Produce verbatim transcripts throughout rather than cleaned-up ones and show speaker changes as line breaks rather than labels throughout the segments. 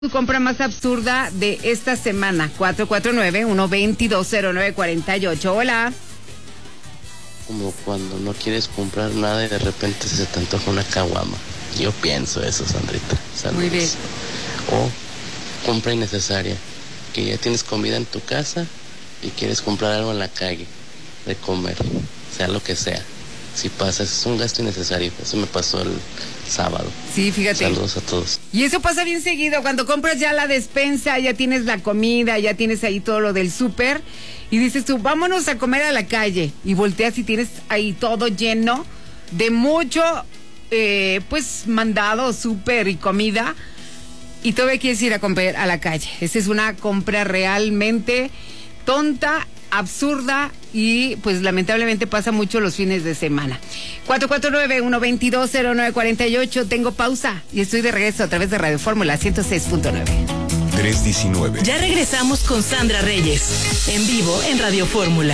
Tu compra más absurda de esta semana, cuatro cuatro nueve, uno dos dos, cero nueve cuatro ocho. Hola.
Como cuando no quieres comprar nada y de repente se te antoja una caguama. Yo pienso eso, Sandrita. Saludos.
Muy bien.
O compra innecesaria, que ya tienes comida en tu casa y quieres comprar algo en la calle de comer, sea lo que sea. Si pasa, es un gasto innecesario. Eso me pasó el sábado.
Sí, fíjate.
Saludos a todos.
Y eso pasa bien seguido, cuando compras ya la despensa, ya tienes la comida, ya tienes ahí todo lo del súper, y dices tú, vámonos a comer a la calle, y volteas y tienes ahí todo lleno de mucho, eh, pues, mandado, súper y comida, y todavía quieres ir a comer a la calle. Esa es una compra realmente tonta, absurda, y pues lamentablemente pasa mucho los fines de semana. cuatro cuatro nueve, uno dos dos, cero nueve cuatro ocho. Tengo pausa y estoy de regreso a través de Radio Fórmula ciento seis punto nueve.
tres diecinueve.
Ya regresamos con Sandra Reyes, en vivo en Radio Fórmula.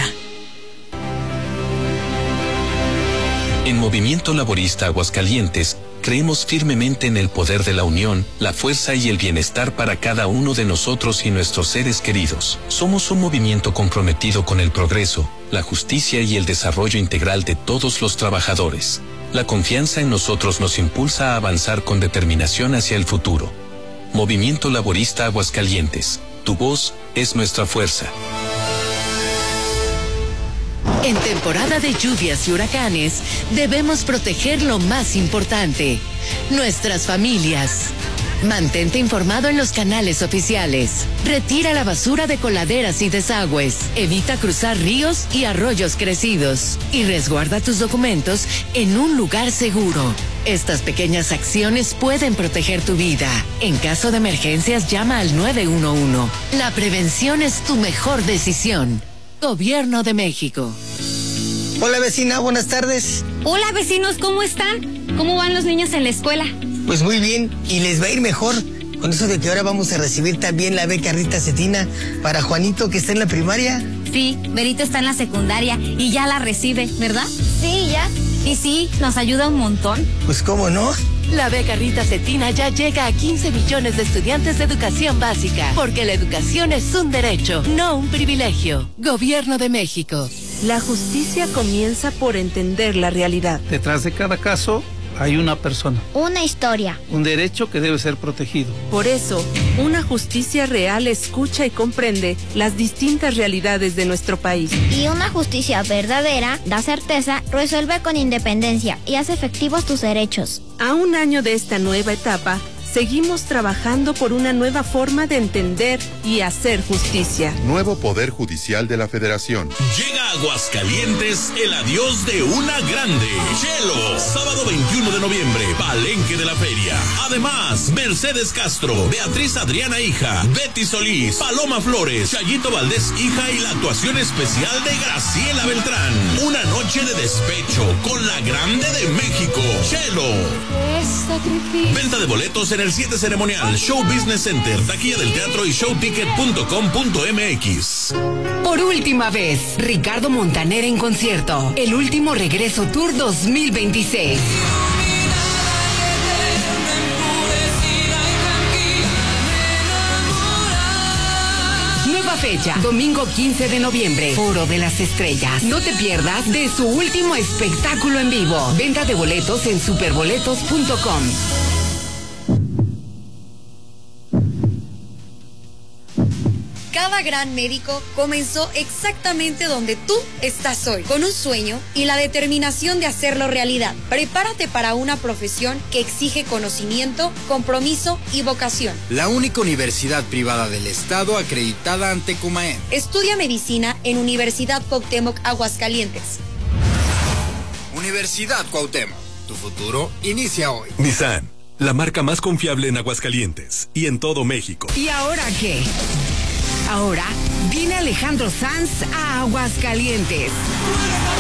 En Movimiento Laborista Aguascalientes, creemos firmemente en el poder de la unión, la fuerza y el bienestar para cada uno de nosotros y nuestros seres queridos. Somos un movimiento comprometido con el progreso, la justicia y el desarrollo integral de todos los trabajadores. La confianza en nosotros nos impulsa a avanzar con determinación hacia el futuro. Movimiento Laborista Aguascalientes. Tu voz es nuestra fuerza.
En temporada de lluvias y huracanes, debemos proteger lo más importante, nuestras familias. Mantente informado en los canales oficiales. Retira la basura de coladeras y desagües. Evita cruzar ríos y arroyos crecidos. Y resguarda tus documentos en un lugar seguro. Estas pequeñas acciones pueden proteger tu vida. En caso de emergencias, llama al nueve uno uno. La prevención es tu mejor decisión. Gobierno de México.
Hola vecina, buenas tardes.
Hola vecinos, ¿cómo están? ¿Cómo van los niños en la escuela?
Pues muy bien, y les va a ir mejor con eso de que ahora vamos a recibir también la beca Rita Cetina para Juanito, que está en la primaria.
Sí, Berito está en la secundaria y ya la recibe, ¿verdad? Sí, ya. Y sí, nos ayuda un montón.
Pues cómo no.
La beca Rita Cetina ya llega a quince millones de estudiantes de educación básica, porque la educación es un derecho, no un privilegio. Gobierno de México.
La justicia comienza por entender la realidad.
Detrás de cada caso hay una persona.
Una historia.
Un derecho que debe ser protegido.
Por eso, una justicia real escucha y comprende las distintas realidades de nuestro país.
Y una justicia verdadera da certeza, resuelve con independencia y hace efectivos tus derechos.
A un año de esta nueva etapa, seguimos trabajando por una nueva forma de entender y hacer justicia.
Nuevo Poder Judicial de la Federación.
Llega a Aguascalientes el adiós de una grande. Chelo, sábado veintiuno de noviembre, Palenque de la Feria. Además, Mercedes Castro, Beatriz Adriana hija, Betty Solís, Paloma Flores, Chayito Valdés hija y la actuación especial de Graciela Beltrán. Una noche de despecho con la grande de México. Chelo. Venta de boletos en el siete Ceremonial, Show Business Center, taquilla del teatro y showticket punto com punto m x.
Por última vez, Ricardo Montaner en concierto. El último regreso Tour dos mil veintiséis. Nueva fecha, domingo quince de noviembre, Foro de las Estrellas. No te pierdas de su último espectáculo en vivo. Venta de boletos en superboletos punto com.
Cada gran médico comenzó exactamente donde tú estás hoy, con un sueño y la determinación de hacerlo realidad. Prepárate para una profesión que exige conocimiento, compromiso y vocación.
La única universidad privada del estado acreditada ante Comaem.
Estudia medicina en Universidad Cuauhtémoc Aguascalientes.
Universidad Cuauhtémoc, tu futuro inicia hoy.
Nissan, la marca más confiable en Aguascalientes y en todo México.
¿Y ahora qué? Ahora viene Alejandro Sanz a Aguascalientes.